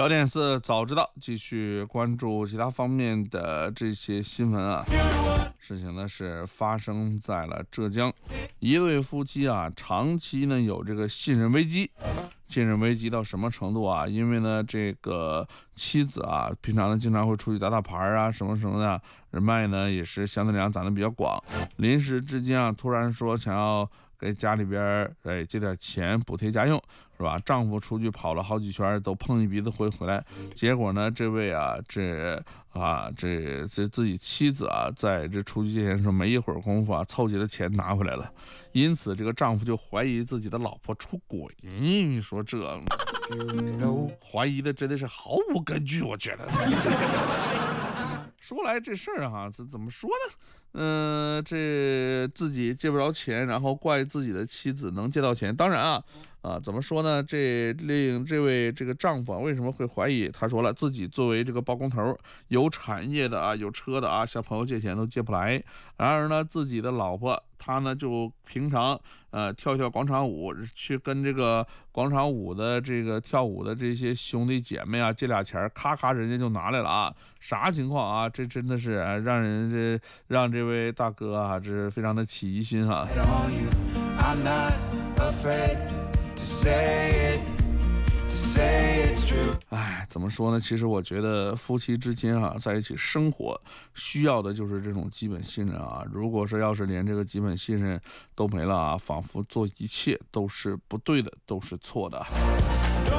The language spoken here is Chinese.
焦点是早知道，继续关注其他方面的这些新闻啊。事情呢是发生在了浙江，一对夫妻啊，长期呢有这个信任危机。信任危机到什么程度啊？因为呢，这个妻子啊，平常呢经常会出去打打牌啊，什么什么的，人脉呢也是相对来讲攒得比较广。临时之间啊，突然说想要给家里边借点钱补贴家用，是吧？丈夫出去跑了好几圈，都碰一鼻子灰回来，结果呢，这位啊，这自己妻子啊，在这出去借钱的时候，没一会儿功夫啊，凑齐了钱拿回来了，因此这个丈夫就怀疑自己的老婆出轨。你说这怀疑的真的是毫无根据，我觉得。说来这事儿哈，怎么说呢？这自己借不着钱，然后怪自己的妻子能借到钱。当然怎么说呢？这位这个丈夫为什么会怀疑？他说了，自己作为这个包工头，有产业的啊，有车的啊，向朋友借钱都借不来。然而呢，自己的老婆她呢，就平常跳广场舞，去跟这个广场舞的这个跳舞的这些兄弟姐妹啊借俩钱，咔咔人家就拿来了啊！啥情况啊？这真的是让这位大哥啊，这非常的起疑心啊。怎么说呢？其实我觉得夫妻之间啊，在一起生活需要的就是这种基本信任啊。如果说要是连这个基本信任都没了啊，仿佛做一切都是不对的，都是错的。